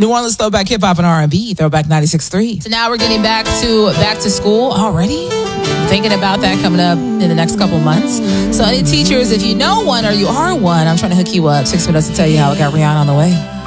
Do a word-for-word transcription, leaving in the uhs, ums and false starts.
New Orleans Throwback Hip Hop and R and B, Throwback ninety-six point three. So now we're getting back to back to school already. Thinking about that coming up in the next couple months. So any teachers, if you know one or you are one, I'm trying to hook you up. Six minutes to tell you how it got Rihanna on the way.